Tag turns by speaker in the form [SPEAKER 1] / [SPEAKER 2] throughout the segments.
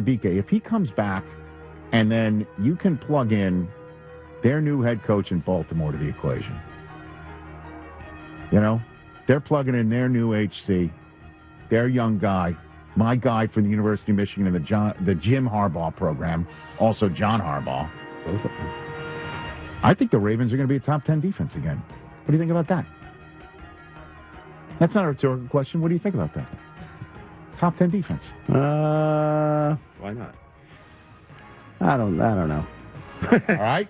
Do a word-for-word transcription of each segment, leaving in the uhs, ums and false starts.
[SPEAKER 1] B K, if he comes back and then you can plug in their new head coach in Baltimore to the equation. You know, they're plugging in their new H C, their young guy, my guy from the University of Michigan and the John, the Jim Harbaugh program, also John Harbaugh. Both of them. I think the Ravens are going to be a top ten defense again. What do you think about that? That's not a rhetorical question. What do you think about that? Top ten defense.
[SPEAKER 2] Uh,
[SPEAKER 3] Why not?
[SPEAKER 2] I don't. I don't know.
[SPEAKER 1] All right.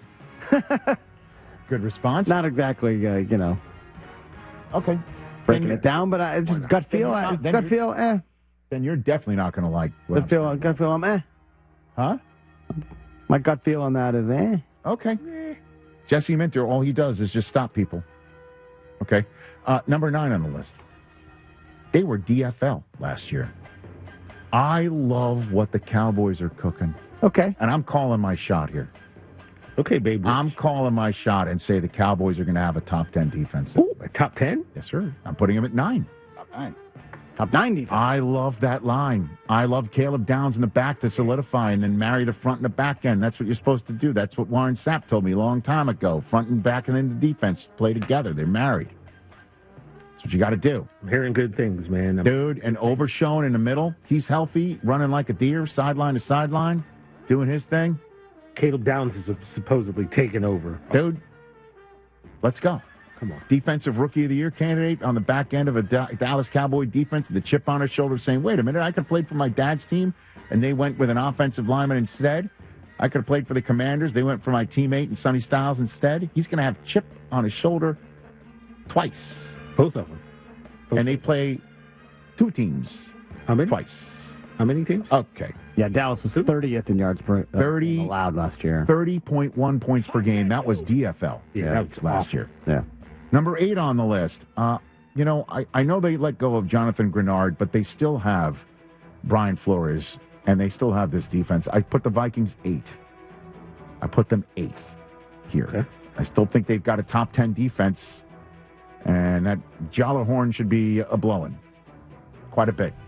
[SPEAKER 1] Good response.
[SPEAKER 2] Not exactly. Uh, you know.
[SPEAKER 1] Okay.
[SPEAKER 2] Breaking
[SPEAKER 1] Then
[SPEAKER 2] it down, but I it's just gut feel. I,
[SPEAKER 1] not- then
[SPEAKER 2] gut
[SPEAKER 1] you're-
[SPEAKER 2] feel. Eh.
[SPEAKER 1] Then you're definitely not going to like. what
[SPEAKER 2] Gut
[SPEAKER 1] I'm
[SPEAKER 2] feel.
[SPEAKER 1] saying.
[SPEAKER 2] Gut feel. I'm eh.
[SPEAKER 1] Huh?
[SPEAKER 2] My gut feel on that is eh.
[SPEAKER 1] Okay. Jesse Minter, all he does is just stop people. Okay. Uh, number nine on the list. They were D F L last year. I love what the Cowboys are cooking.
[SPEAKER 2] Okay.
[SPEAKER 1] And I'm calling my shot here.
[SPEAKER 3] Okay, babe.
[SPEAKER 1] I'm calling my shot and say the Cowboys are going to have a top ten defense.
[SPEAKER 3] Ooh, a top ten?
[SPEAKER 1] Yes, sir. I'm putting them at nine.
[SPEAKER 2] Top nine. Top nine defense.
[SPEAKER 1] I love that line. I love Caleb Downs in the back to solidify and then marry the front and the back end. That's what you're supposed to do. That's what Warren Sapp told me a long time ago. Front and back and then the defense play together. They're married. That's what you got to do.
[SPEAKER 3] I'm hearing good things, man. I'm,
[SPEAKER 1] Dude, and Overshown in the middle. He's healthy, running like a deer, sideline to sideline, doing his thing.
[SPEAKER 3] Caleb Downs is supposedly taking over.
[SPEAKER 1] Dude, let's go.
[SPEAKER 3] Come on.
[SPEAKER 1] Defensive Rookie of the Year candidate on the back end of a Da- Dallas Cowboy defense, the chip on his shoulder saying, wait a minute, I could have played for my dad's team, and they went with an offensive lineman instead. I could have played for the Commanders. They went for my teammate and Sonny Styles instead. He's going to have chip on his shoulder twice.
[SPEAKER 3] Both of them. Both
[SPEAKER 1] and they play two teams.
[SPEAKER 3] How many?
[SPEAKER 1] Twice.
[SPEAKER 3] How many teams?
[SPEAKER 1] Okay.
[SPEAKER 2] Yeah, Dallas was thirtieth in yards per uh,
[SPEAKER 1] thirty
[SPEAKER 2] allowed last year.
[SPEAKER 1] thirty point one points per game. That was D F L.
[SPEAKER 3] Yeah, that was
[SPEAKER 1] last
[SPEAKER 3] awful.
[SPEAKER 1] year.
[SPEAKER 2] Yeah.
[SPEAKER 1] Number eight on the list. Uh, you know, I, I know they let go of Jonathan Grenard, but they still have Brian Flores, and they still have this defense. I put the Vikings eight. I put them eighth here.
[SPEAKER 3] Okay.
[SPEAKER 1] I still think they've got a top ten defense, and that Jollerhorn should be a blowing quite a bit.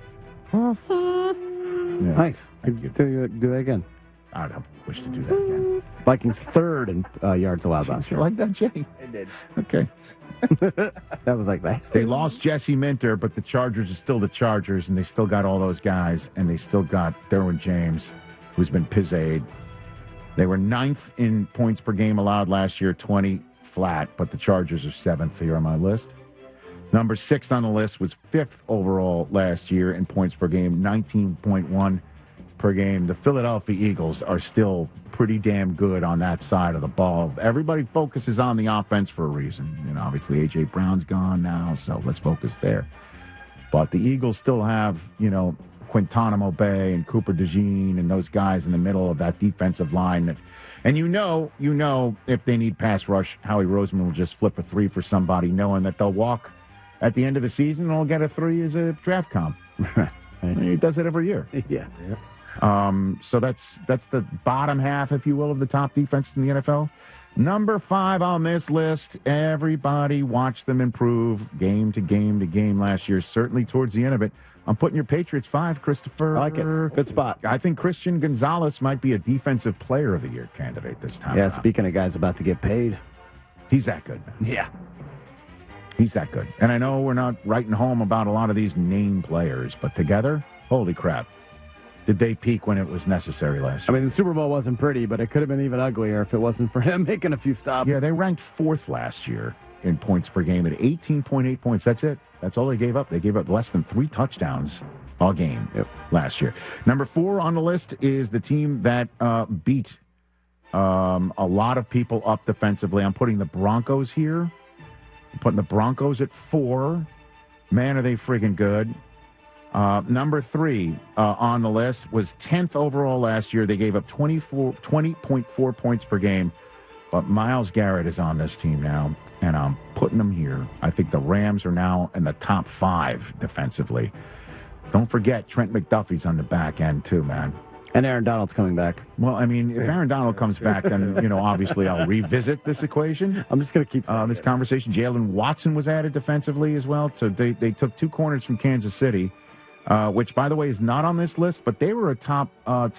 [SPEAKER 1] Yeah.
[SPEAKER 2] Nice.
[SPEAKER 1] Thank you.
[SPEAKER 2] Do, do that again.
[SPEAKER 1] I don't wish to do that again.
[SPEAKER 2] Vikings third in uh, yards allowed last
[SPEAKER 1] You
[SPEAKER 2] year.
[SPEAKER 1] like that, Jay?
[SPEAKER 3] I did.
[SPEAKER 1] Okay.
[SPEAKER 2] That was like that.
[SPEAKER 1] They lost Jesse Minter, but the Chargers are still the Chargers, and they still got all those guys, and they still got Derwin James, who's been pizzade. They were ninth in points per game allowed last year, twenty flat, but the Chargers are seventh here on my list. Number six on the list was fifth overall last year in points per game, nineteen point one per game. The Philadelphia Eagles are still pretty damn good on that side of the ball. Everybody focuses on the offense for a reason. You know, obviously A J Brown's gone now, so let's focus there. But the Eagles still have, you know, Quintanamo Bay and Cooper DeJean and those guys in the middle of that defensive line. That, and you know, you know, if they need pass rush, Howie Roseman will just flip a three for somebody, knowing that they'll walk at the end of the season and they'll get a three as a draft comp. He does it every year.
[SPEAKER 2] Yeah.
[SPEAKER 3] Yeah.
[SPEAKER 1] Um, so that's that's the bottom half, if you will, of the top defenses in the N F L. Number five on this list, everybody watched them improve game to game to game last year, certainly towards the end of it. I'm putting your Patriots five, Christopher.
[SPEAKER 2] I like it. Good spot.
[SPEAKER 1] I think Christian Gonzalez might be a defensive player of the year candidate this time
[SPEAKER 2] Yeah,
[SPEAKER 1] around.
[SPEAKER 2] speaking of guys about to get paid.
[SPEAKER 1] He's that good, man.
[SPEAKER 2] Yeah.
[SPEAKER 1] He's that good. And I know we're not writing home about a lot of these name players, but together, holy crap. Did they peak when it was necessary last
[SPEAKER 2] I
[SPEAKER 1] year?
[SPEAKER 2] mean, the Super Bowl wasn't pretty, but it could have been even uglier if it wasn't for him making a few stops.
[SPEAKER 1] Yeah, they ranked fourth last year in points per game at eighteen point eight points. That's it. That's all they gave up. They gave up less than three touchdowns all game
[SPEAKER 2] Yep.
[SPEAKER 1] last year. Number four on the list is the team that uh, beat um, a lot of people up defensively. I'm putting the Broncos here. I'm putting the Broncos at four. Man, are they friggin' good. Uh, number three uh, on the list was tenth overall last year. They gave up twenty-four, twenty point four points per game. But Myles Garrett is on this team now, and I'm putting them here. I think the Rams are now in the top five defensively. Don't forget, Trent McDuffie's on the back end too, man.
[SPEAKER 2] And Aaron Donald's coming back.
[SPEAKER 1] Well, I mean, if Aaron Donald comes back, then, you know, obviously I'll revisit this equation.
[SPEAKER 2] I'm just going to keep
[SPEAKER 1] Uh, this conversation. Jalen Watson was added defensively as well. So they, they took two corners from Kansas City, uh, which, by the way, is not on this list, but they were a top uh,